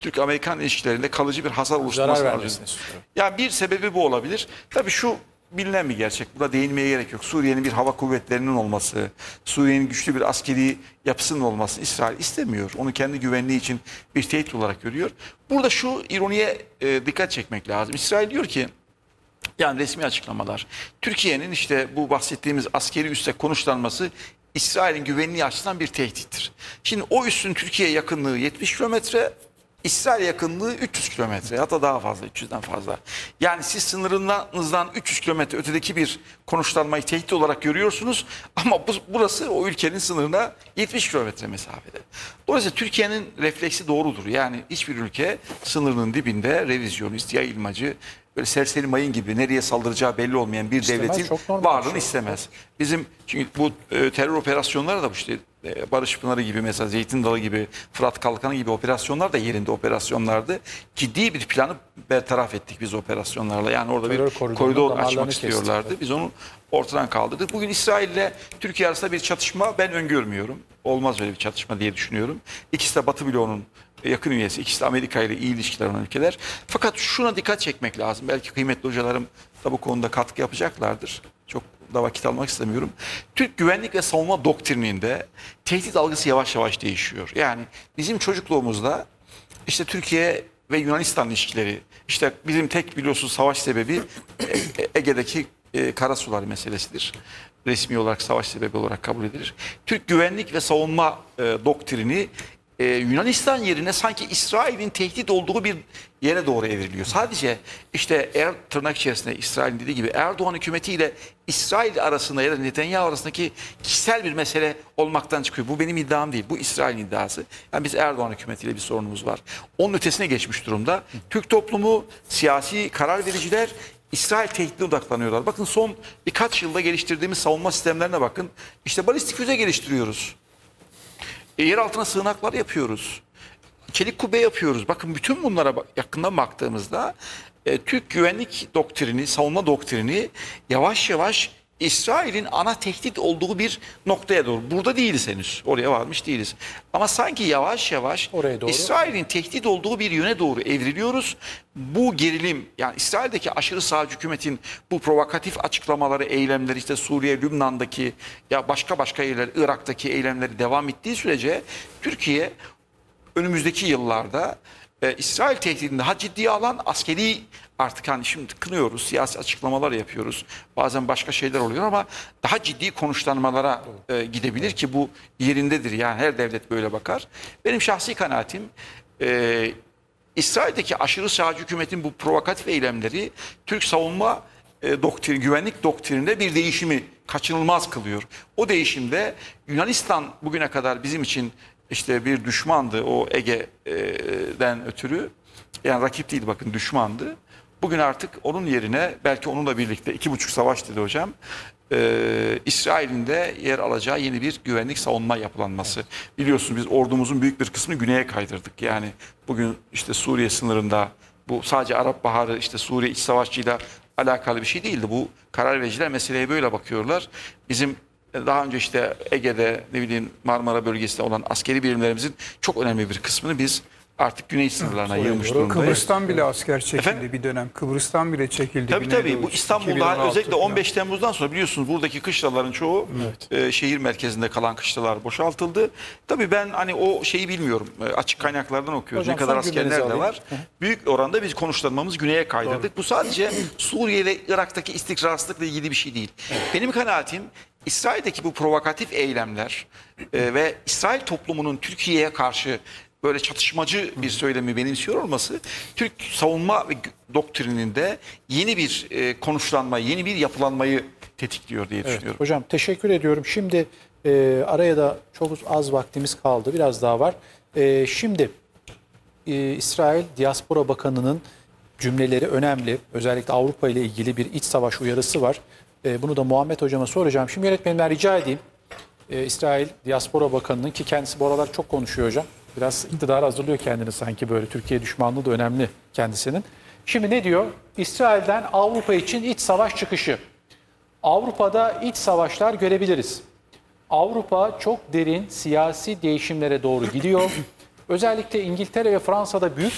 Türk-Amerikan ilişkilerinde kalıcı bir hasar Zarar oluşturmasını vermesini arıyoruz. istiyor. Ya bir sebebi bu olabilir. Tabii şu bilinen bir gerçek. Buna değinmeye gerek yok. Suriye'nin bir hava kuvvetlerinin olması, Suriye'nin güçlü bir askeri yapısının olması İsrail istemiyor. Onu kendi güvenliği için bir tehdit olarak görüyor. Burada şu ironiye dikkat çekmek lazım. İsrail diyor ki, yani resmi açıklamalar, Türkiye'nin işte bu bahsettiğimiz askeri üste konuşlanması İsrail'in güvenliği açısından bir tehdittir. Şimdi o üssün Türkiye'ye yakınlığı 70 kilometre, İsrail yakınlığı 300 kilometre, hatta daha fazla, 300'den fazla. Yani siz sınırınızdan 300 kilometre ötedeki bir konuşlanmayı tehdit olarak görüyorsunuz ama burası o ülkenin sınırına 70 kilometre mesafede. Dolayısıyla Türkiye'nin refleksi doğrudur. Yani hiçbir ülke sınırının dibinde revizyonist, yayılmacı, böyle serseri mayın gibi nereye saldıracağı belli olmayan bir İstemez, devletin çok normal bir varlığını şey. istemez. Bizim çünkü bu terör operasyonları da bu işte Barış Pınarı gibi, mesela Zeytin Dalı gibi, Fırat Kalkanı gibi operasyonlar da yerinde operasyonlardı. Ciddi bir planı bertaraf ettik biz operasyonlarla. Yani orada Terör bir koridorunun koridor damarlarını açmak kestik. istiyorlardı. Biz onu ortadan kaldırdık. Bugün İsrail ile Türkiye arasında bir çatışma ben öngörmüyorum. Olmaz öyle bir çatışma diye düşünüyorum. İkisi de Batı bloğunun yakın üyesi, ikisi de Amerika ile iyi ilişkiler olan ülkeler. Fakat şuna dikkat çekmek lazım. Belki kıymetli hocalarım da bu konuda katkı yapacaklardır. Çok da vakit almak istemiyorum. Türk güvenlik ve savunma doktrininde tehdit algısı yavaş yavaş değişiyor. Yani bizim çocukluğumuzda işte Türkiye ve Yunanistan ilişkileri, işte bizim tek biliyorsunuz savaş sebebi Ege'deki karasular meselesidir. Resmi olarak savaş sebebi olarak kabul edilir. Türk güvenlik ve savunma doktrini Yunanistan yerine sanki İsrail'in tehdit olduğu bir yere doğru evriliyor. Sadece işte tırnak içerisinde İsrail'in dediği gibi Erdoğan hükümetiyle İsrail arasında ya da Netanyahu arasındaki kişisel bir mesele olmaktan çıkıyor. Bu benim iddiam değil. Bu İsrail'in iddiası. Yani biz Erdoğan hükümetiyle bir sorunumuz var. Onun ötesine geçmiş durumda. Türk toplumu, siyasi karar vericiler İsrail tehditine odaklanıyorlar. Bakın son birkaç yılda geliştirdiğimiz savunma sistemlerine bakın. İşte balistik füze geliştiriyoruz. Yer altına sığınaklar yapıyoruz. Çelik kubbe yapıyoruz. Bakın bütün bunlara yakından baktığımızda Türk güvenlik doktrini, savunma doktrini yavaş yavaş İsrail'in ana tehdit olduğu bir noktaya doğru. Burada değiliz henüz. Oraya varmış değiliz. Ama sanki yavaş yavaş Oraya doğru. İsrail'in tehdit olduğu bir yöne doğru evriliyoruz. Bu gerilim, yani İsrail'deki aşırı sağcı hükümetin bu provokatif açıklamaları, eylemleri, işte Suriye, Lübnan'daki ya başka yerler, Irak'taki eylemleri devam ettiği sürece Türkiye önümüzdeki yıllarda İsrail tehdidini daha ciddiye alan askeri, artık hani şimdi kınıyoruz, siyasi açıklamalar yapıyoruz. Bazen başka şeyler oluyor ama daha ciddi konuşlanmalara gidebilir ki bu yerindedir. Yani her devlet böyle bakar. Benim şahsi kanaatim İsrail'deki aşırı sağcı hükümetin bu provokatif eylemleri Türk savunma güvenlik doktrininde bir değişimi kaçınılmaz kılıyor. O değişimde Yunanistan bugüne kadar bizim için işte bir düşmandı, o Ege'den ötürü. Yani rakip değildi, bakın, düşmandı. Bugün artık onun yerine, belki onunla birlikte 2,5 savaş dedi hocam, İsrail'in de yer alacağı yeni bir güvenlik savunma yapılanması. Biliyorsunuz biz ordumuzun büyük bir kısmını güneye kaydırdık. Yani bugün işte Suriye sınırında, bu sadece Arap Baharı, işte Suriye iç savaşçıyla alakalı bir şey değildi. Bu karar vericiler meseleye böyle bakıyorlar. Bizim daha önce işte Ege'de, ne bileyim, Marmara bölgesinde olan askeri birimlerimizin çok önemli bir kısmını biz artık güney sınırlarına yığmış durumdayız. Kıbrıs'tan bile asker çekildi Efendim? bir dönem. Kıbrıs'tan bile çekildi. Tabii Güneydoğu bu için. İstanbul'da 2016 özellikle falan. 15 Temmuz'dan sonra biliyorsunuz buradaki kışlaların çoğu şehir merkezinde kalan kışlalar boşaltıldı. Tabii ben hani o şeyi bilmiyorum. Açık kaynaklardan okuyoruz. Hocam, Ne kadar son askerler cümlenizi de alayım. var. Büyük oranda biz konuşlanmamız güneye kaydırdık. Bu sadece Suriye ve Irak'taki istikrarsızlıkla ilgili bir şey değil. Benim kanaatim İsrail'deki bu provokatif eylemler ve İsrail toplumunun Türkiye'ye karşı böyle çatışmacı bir söylemi benimsiyor olması Türk savunma ve doktrininde yeni bir konuşlanma, yeni bir yapılanmayı tetikliyor diye düşünüyorum. Hocam teşekkür ediyorum. Şimdi araya da çok az vaktimiz kaldı. Biraz daha var. Şimdi İsrail Diaspora Bakanı'nın cümleleri önemli. Özellikle Avrupa ile ilgili bir iç savaş uyarısı var. Bunu da Muhammed Hocama soracağım. Şimdi yönetmenimden rica edeyim. İsrail Diaspora Bakanı'nın, ki kendisi bu aralar çok konuşuyor hocam. Biraz iktidara hazırlıyor kendini sanki böyle. Türkiye düşmanlığı da önemli kendisinin. Şimdi ne diyor? İsrail'den Avrupa için iç savaş çıkışı. Avrupa'da iç savaşlar görebiliriz. Avrupa çok derin siyasi değişimlere doğru gidiyor. Özellikle İngiltere ve Fransa'da büyük